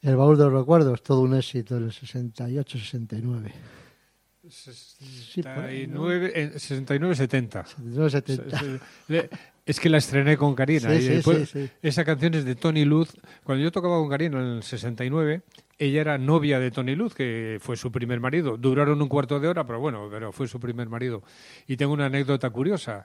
El baúl de los recuerdos, todo un éxito en el 68, 69. 69, 70. 69, 70. Es que la estrené con Karina. Sí, y sí, después, sí. esa canción es de Tony Luz. Cuando yo tocaba con Karina en el 69, ella era novia de Tony Luz, que fue su primer marido. Duraron un cuarto de hora, pero fue su primer marido. Y tengo una anécdota curiosa.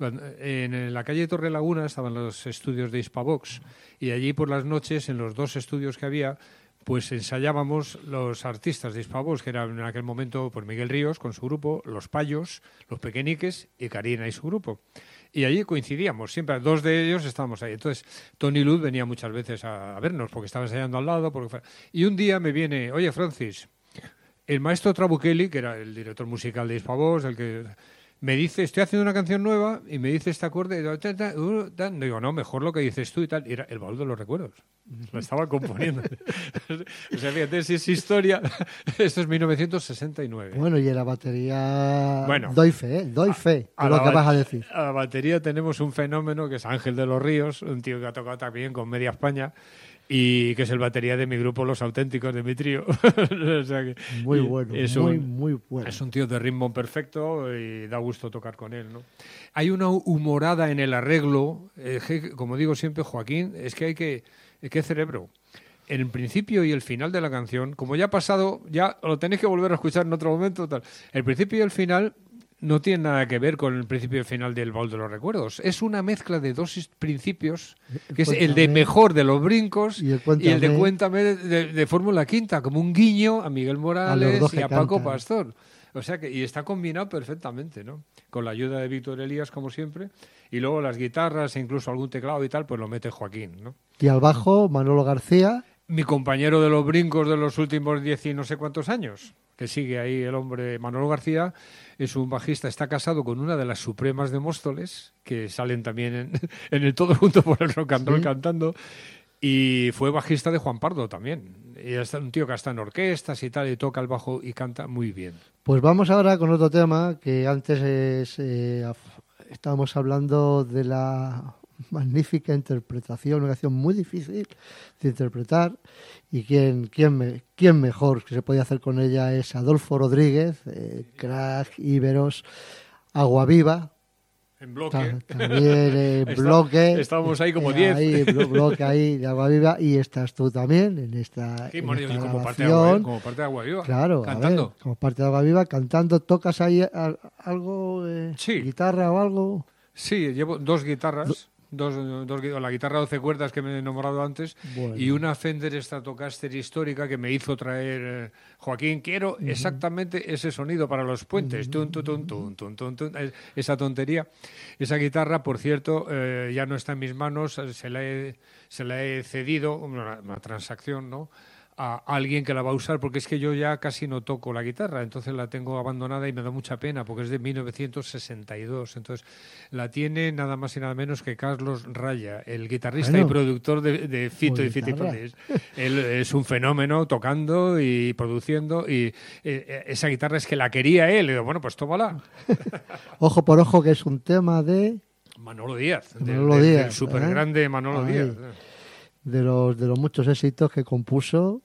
En la calle Torre Laguna estaban los estudios de Hispavox, y allí por las noches, en los 2 estudios que había, pues ensayábamos los artistas de Hispavox, que eran en aquel momento pues Miguel Ríos con su grupo, Los Payos, Los Pequeñiques y Karina y su grupo. Y allí coincidíamos, siempre 2 de ellos estábamos ahí. Entonces, Tony Luz venía muchas veces a vernos porque estaba ensayando al lado. Y un día me viene, oye, Francis, el maestro Trabuchelli, que era el director musical de Hispavox, el que me dice, estoy haciendo una canción nueva, y me dice este acorde, digo, no, mejor lo que dices tú y tal. Y era El baúl de los recuerdos. Lo estaba componiendo. O sea, fíjate, si es historia, esto es 1969. Bueno, y en la batería Bueno, doy fe de lo que vas a decir. A la batería tenemos un fenómeno que es Ángel de los Ríos, un tío que ha tocado también con Media España, y que es el batería de mi grupo Los Auténticos, de mi trío. O sea que Muy bueno, muy bueno. Es un tío de ritmo perfecto y da gusto tocar con él, ¿no? Hay una humorada en el arreglo, como digo siempre, Joaquín, es que hay que... ¿Qué cerebro? El principio y el final de la canción, como ya ha pasado, ya lo tenéis que volver a escuchar en otro momento, tal. El principio y el final no tienen nada que ver con el principio y el final del baúl de los recuerdos. Es una mezcla de 2 principios, que es el de Mejor de los Brincos y el de Cuéntame de Fórmula Quinta, como un guiño a Miguel Morales y a Paco Pastor. O sea que, y está combinado perfectamente, ¿no? Con la ayuda de Víctor Elías, como siempre, y luego las guitarras e incluso algún teclado y tal, pues lo mete Joaquín, ¿no? Y al bajo, Manolo García. Mi compañero de los brincos de los últimos 10 y no sé cuántos años, que sigue ahí el hombre. Manolo García es un bajista, está casado con una de las Supremas de Móstoles, que salen también en el Todo Junto por el Rock and Roll cantando, y fue bajista de Juan Pardo también. Y es un tío que está en orquestas y tal, y toca el bajo y canta muy bien. Pues vamos ahora con otro tema que antes estábamos hablando de la magnífica interpretación, una canción muy difícil de interpretar, y quién mejor que se podía hacer con ella es Adolfo Rodríguez, crack, Iberos, Agua Viva. En bloque. También bloque. Estábamos ahí como 10. Ahí, bloque ahí de Agua Viva, y estás tú también en esta, sí, en esta como grabación. parte de Agua Viva. Claro, cantando. Ver, como parte de Agua Viva, cantando. ¿Tocas ahí algo, sí. guitarra o algo? Sí, llevo 2 guitarras. La guitarra 12 cuerdas que me he nombrado antes, bueno, y una Fender Stratocaster histórica que me hizo traer Joaquín. Quiero exactamente ese sonido para los puentes. Tun, tun, tun, tun, tun, tun, tun, esa tontería. Esa guitarra, por cierto, ya no está en mis manos. Se la he cedido, una transacción, ¿no?, a alguien que la va a usar, porque es que yo ya casi no toco la guitarra, entonces la tengo abandonada y me da mucha pena porque es de 1962, entonces la tiene nada más y nada menos que Carlos Raya, el guitarrista y productor de Fito y Fitipaldis. Él es un fenómeno tocando y produciendo, y esa guitarra es que la quería él, y digo, bueno, pues tómala. Ojo por Ojo, que es un tema de Manolo Díaz, del súper grande Manolo Díaz. De los muchos éxitos que compuso.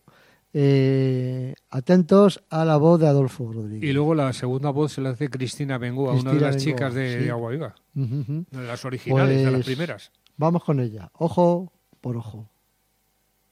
Atentos a la voz de Adolfo Rodríguez. Y luego la segunda voz se la hace Cristina Bengoa, una de las chicas de Agua Viva. De las originales, de las primeras. Vamos con ella. Ojo por Ojo.